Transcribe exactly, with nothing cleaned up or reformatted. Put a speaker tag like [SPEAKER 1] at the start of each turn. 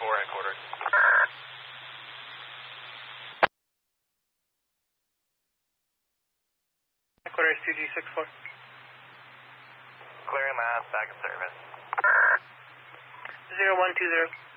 [SPEAKER 1] four headquarters.
[SPEAKER 2] Headquarters two G six four.
[SPEAKER 1] Clearing mass, back in service.
[SPEAKER 2] zero one two zero.